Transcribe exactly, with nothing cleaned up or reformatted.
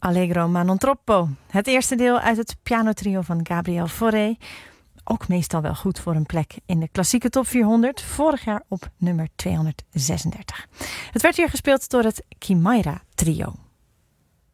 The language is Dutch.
Allegro ma non troppo. Het eerste deel uit het pianotrio van Gabriel Fauré. Ook meestal wel goed voor een plek in de klassieke top vierhonderd. Vorig jaar op nummer tweehonderdzesendertig. Het werd hier gespeeld door het Chimaira Trio.